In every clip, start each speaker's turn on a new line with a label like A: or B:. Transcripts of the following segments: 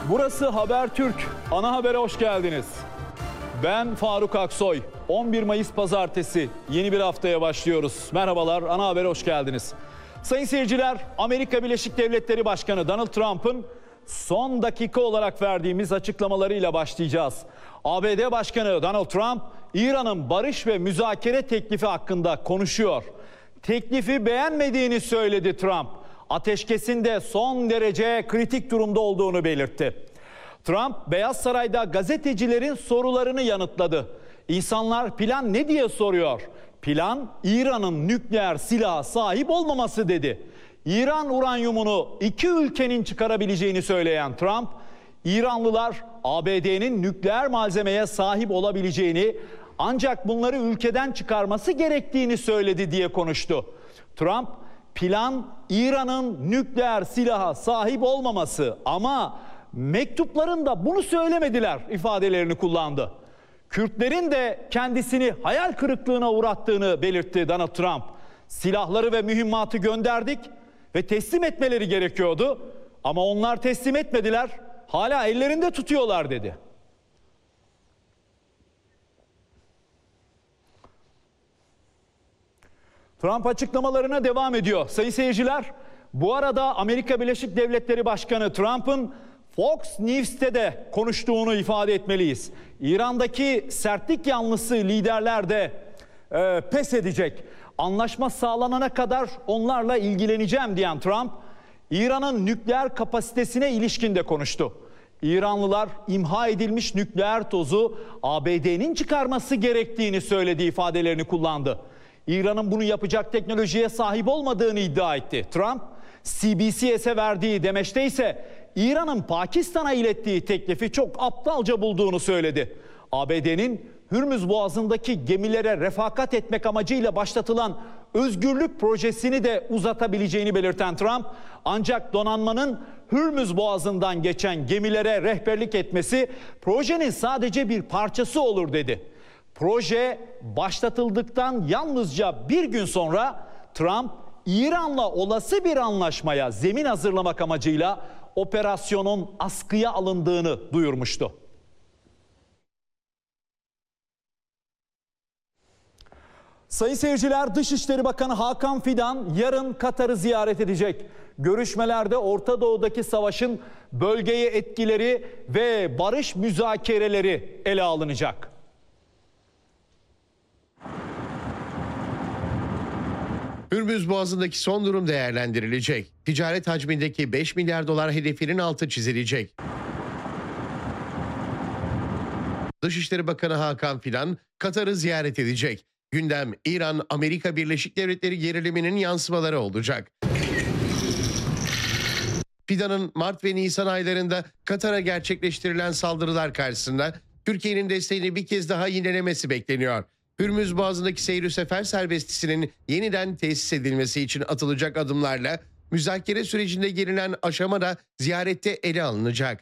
A: Burası Habertürk. Ana habere hoş geldiniz. Ben Faruk Aksoy. 11 Mayıs Pazartesi. Yeni bir haftaya başlıyoruz. Merhabalar, ana habere hoş geldiniz. Sayın seyirciler, Amerika Birleşik Devletleri Başkanı Donald Trump'ın son dakika olarak verdiğimiz açıklamalarıyla başlayacağız. ABD Başkanı Donald Trump, İran'ın barış ve müzakere teklifi hakkında konuşuyor. Teklifi beğenmediğini söyledi Trump. Ateşkesin de son derece kritik durumda olduğunu belirtti. Trump, Beyaz Saray'da gazetecilerin sorularını yanıtladı. İnsanlar plan ne diye soruyor. Plan, İran'ın nükleer silaha sahip olmaması dedi. İran uranyumunu iki ülkenin çıkarabileceğini söyleyen Trump, İranlılar ABD'nin nükleer malzemeye sahip olabileceğini, ancak bunları ülkeden çıkarması gerektiğini söyledi diye konuştu. Trump, plan İran'ın nükleer silaha sahip olmaması ama mektuplarında bunu söylemediler ifadelerini kullandı. Kürtlerin de kendisini hayal kırıklığına uğrattığını belirtti Donald Trump. Silahları ve mühimmatı gönderdik ve teslim etmeleri gerekiyordu ama onlar teslim etmediler, hala ellerinde tutuyorlar dedi. Trump açıklamalarına devam ediyor. Sayın seyirciler, bu arada Amerika Birleşik Devletleri Başkanı Trump'ın Fox News'te de konuştuğunu ifade etmeliyiz. İran'daki sertlik yanlısı liderler de pes edecek. Anlaşma sağlanana kadar onlarla ilgileneceğim diyen Trump, İran'ın nükleer kapasitesine ilişkin de konuştu. İranlılar imha edilmiş nükleer tozu ABD'nin çıkarması gerektiğini söylediği ifadelerini kullandı. İran'ın bunu yapacak teknolojiye sahip olmadığını iddia etti. Trump, CBS'e verdiği demeçte ise İran'ın Pakistan'a ilettiği teklifi çok aptalca bulduğunu söyledi. ABD'nin Hürmüz Boğazı'ndaki gemilere refakat etmek amacıyla başlatılan özgürlük projesini de uzatabileceğini belirten Trump, ancak donanmanın Hürmüz Boğazı'ndan geçen gemilere rehberlik etmesi projenin sadece bir parçası olur dedi. Proje başlatıldıktan yalnızca bir gün sonra Trump, İran'la olası bir anlaşmaya zemin hazırlamak amacıyla operasyonun askıya alındığını duyurmuştu. Sayın seyirciler, Dışişleri Bakanı Hakan Fidan yarın Katar'ı ziyaret edecek. Görüşmelerde Orta Doğu'daki savaşın bölgeye etkileri ve barış müzakereleri ele alınacak.
B: Hürmüz Boğazı'ndaki son durum değerlendirilecek. Ticaret hacmindeki 5 milyar dolar hedefinin altı çizilecek. Dışişleri Bakanı Hakan Fidan Katar'ı ziyaret edecek. Gündem İran-Amerika Birleşik Devletleri geriliminin yansımaları olacak. Fidan'ın Mart ve Nisan aylarında Katar'a gerçekleştirilen saldırılar karşısında Türkiye'nin desteğini bir kez daha yinelemesi bekleniyor. Hürmüz Boğazı'ndaki seyir sefer serbestisinin yeniden tesis edilmesi için atılacak adımlarla müzakere sürecinde gelinen aşama da ziyarette ele alınacak.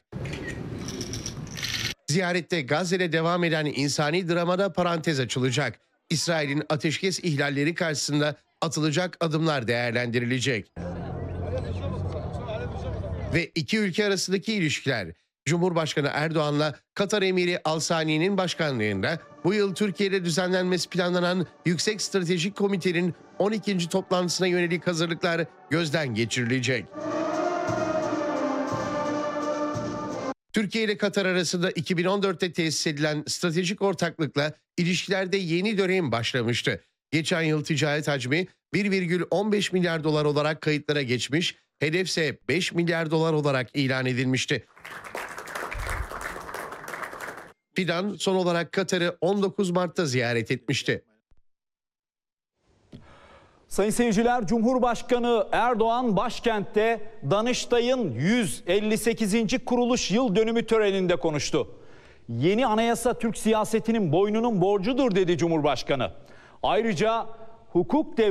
B: Ziyarette Gazze'de devam eden insani dramada parantez açılacak. İsrail'in ateşkes ihlalleri karşısında atılacak adımlar değerlendirilecek. Ve iki ülke arasındaki ilişkiler. Cumhurbaşkanı Erdoğan'la Katar Emiri Al Sani'nin başkanlığında bu yıl Türkiye'de düzenlenmesi planlanan Yüksek Stratejik Komitenin 12. toplantısına yönelik hazırlıklar gözden geçirilecek. Türkiye ile Katar arasında 2014'te tesis edilen stratejik ortaklıkla ilişkilerde yeni dönem başlamıştı. Geçen yıl ticaret hacmi 1,15 milyar dolar olarak kayıtlara geçmiş, hedefse 5 milyar dolar olarak ilan edilmişti. Fidan son olarak Katar'ı 19 Mart'ta ziyaret etmişti.
A: Sayın seyirciler, Cumhurbaşkanı Erdoğan başkentte Danıştay'ın 158. kuruluş yıl dönümü töreninde konuştu. Yeni anayasa Türk siyasetinin boynunun borcudur dedi Cumhurbaşkanı. Ayrıca hukuk devleti